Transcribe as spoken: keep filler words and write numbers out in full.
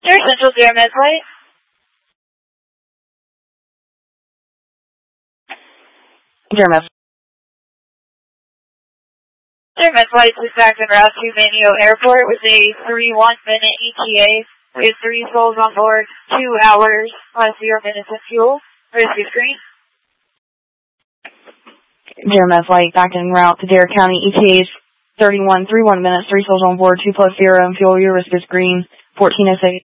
Air Central Air Med Flight. Air Med. Air Med Flight is back en route to Manio Airport with a three one minute E T A. We have three souls on board, two hours, plus zero minutes of fuel. Rescue screen. Air Med Flight back en route to Dare County. E T A is thirty-one, three one minutes, three souls on board, two plus zero, and fuel. Your risk is green, fourteen oh six.